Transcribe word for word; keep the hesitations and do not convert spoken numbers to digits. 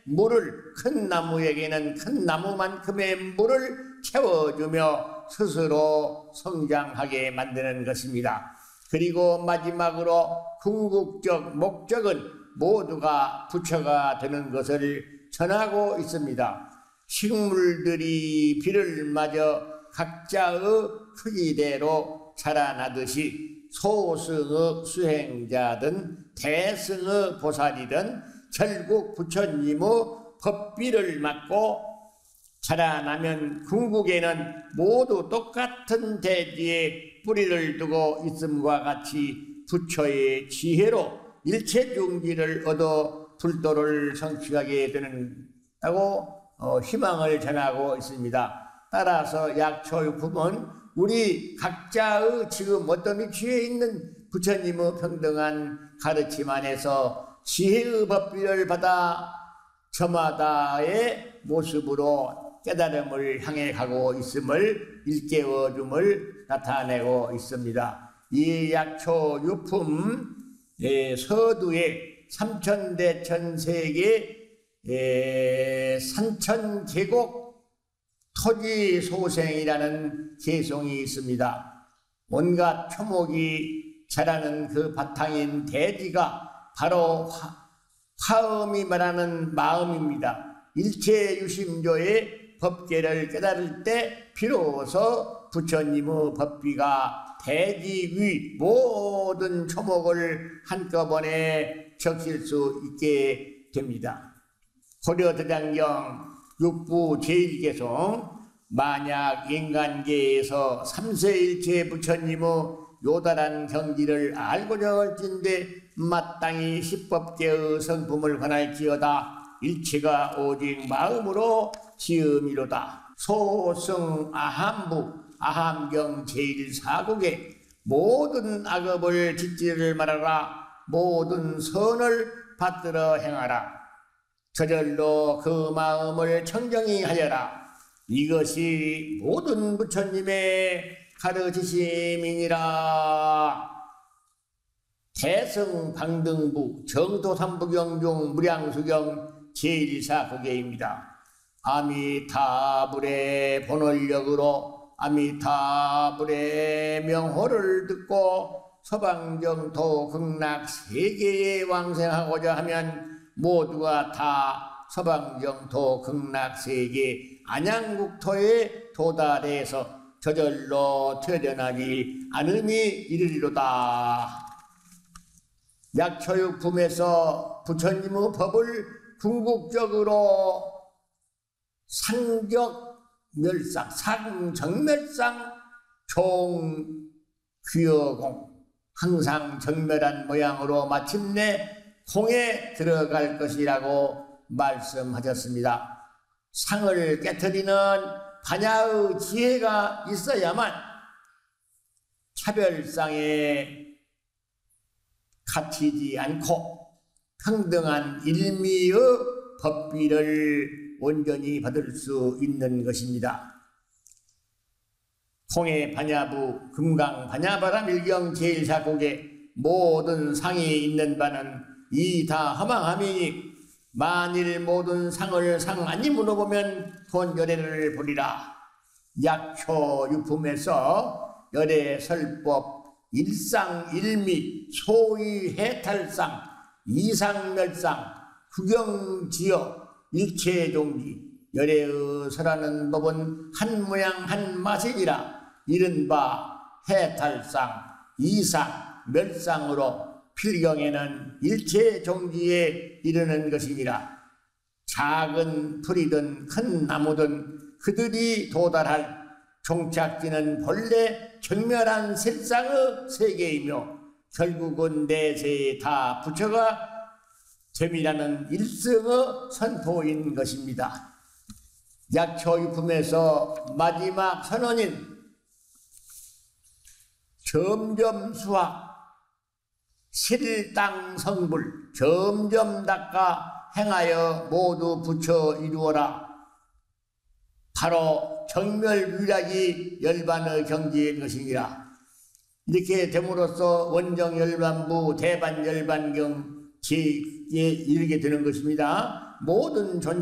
물을, 큰 나무에게는 큰 나무만큼의 물을 채워주며 스스로 성장하게 만드는 것입니다. 그리고 마지막으로 궁극적 목적은 모두가 부처가 되는 것을 전하고 있습니다. 식물들이 비를 맞아 각자의 크기대로 자라나듯이 소승의 수행자든 대승의 보살이든 결국 부처님의 법비를 맞고 자라나면 궁극에는 모두 똑같은 대지에 뿌리를 두고 있음과 같이 부처의 지혜로 일체중지를 얻어 불도를 성취하게 되는다고 어, 희망을 전하고 있습니다. 따라서 약초육품은 우리 각자의 지금 어떤 위치에 있는 부처님의 평등한 가르침 안에서 지혜의 법비를 받아 저마다의 모습으로 깨달음을 향해 가고 있음을 일깨워줌을 나타내고 있습니다. 이 약초육품 서두에 삼천대천세계 산천계곡 토지소생이라는 개송이 있습니다. 온갖 초목이 자라는 그 바탕인 대지가 바로 화, 화음이 말하는 마음입니다. 일체유심조의 법계를 깨달을 때 비로소 부처님의 법비가 대지 위 모든 초목을 한꺼번에 적실 수 있게 됩니다. 고려대장경 육부 제일개송 만약 인간계에서 삼세일체 부처님의 요달한 경지를 알고자 할진대 마땅히 십법계의 성품을 관할지어다. 일체가 오직 마음으로 지음이로다. 소승 아함부 아함경 제일사국에 모든 악업을 짓지를 말아라. 모든 선을 받들어 행하라. 저절로 그 마음을 청정히 하여라. 이것이 모든 부처님의 가르치심이니라. 대승방등부 정토삼부경 중 무량수경 제일사국계입니다. 아미타불의 본원력으로 아미타불의 명호를 듣고 서방정토 극락 세계에 왕생하고자 하면 모두가 다 서방정토 극락세계 안양국토에 도달해서 저절로 퇴련하지 않음이 이르리로다. 약초육품에서 부처님의 법을 궁극적으로 상적멸상, 상정멸상, 종귀여공 항상 정멸한 모양으로 마침내 공에 들어갈 것이라고 말씀하셨습니다. 상을 깨트리는 반야의 지혜가 있어야만 차별상에 갇히지 않고 평등한 일미의 법비를 온전히 받을 수 있는 것입니다. 공의 반야부 금강 반야바람 일경 제일사국에 모든 상이 있는 바는 이 다 허망함이니 만일 모든 상을 상 아님으로 보면 본열애를 보리라. 약초육품에서 열애설법 일상일미 소위해탈상 이상멸상 구경지어 일체종지 열애의 설하는 법은 한 모양 한 맛이니라. 이른바 해탈상 이상 멸상으로 필경에는 일체 종지에 이르는 것이니라. 작은 풀이든 큰 나무든 그들이 도달할 종착지는 본래 정멸한 색상의 세계이며 결국은 내세에 다 부처가 됨이라는 일성의 선포인 것입니다. 약초육품에서 마지막 선언인 점점수학 실땅 성불 점점 닦아 행하여 모두 부처 이루어라. 바로 정멸위락이 열반의 경지인 것이니라. 이렇게 됨으로써 원정열반부 대반열반경 제에 이르게 되는 것입니다. 모든 존